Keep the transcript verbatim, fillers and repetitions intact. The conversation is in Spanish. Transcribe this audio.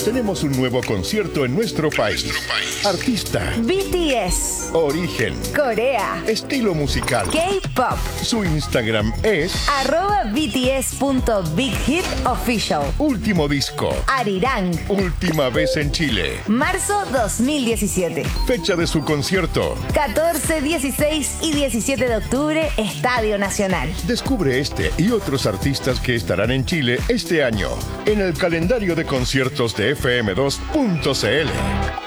Tenemos un nuevo concierto en nuestro país. Artista. B T S. Origen. Corea. Estilo musical. K-pop. Su Instagram es arroba bts.bighitofficial. Último disco. Arirang. Última vez en Chile. Marzo dos mil diecisiete. Fecha de su concierto. catorce, dieciséis y diecisiete de octubre, Estadio Nacional. Descubre este y otros artistas que estarán en Chile este año en el calendario de conciertos de F M dos punto C L.